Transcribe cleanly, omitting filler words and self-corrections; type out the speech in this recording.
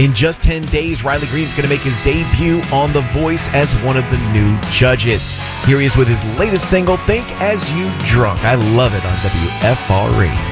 In just 10 days, Riley Green's going to make his debut on The Voice as one of the new judges. Here he is with his latest single, Think As You Drunk. I love it on WFR Radio.